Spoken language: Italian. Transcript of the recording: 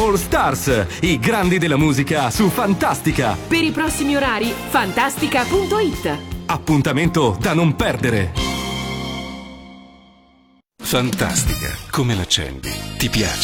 All Stars, i grandi della musica su Fantastica. Per i prossimi orari, fantastica.it. Appuntamento da non perdere. Fantastica, come l'accendi? Ti piace?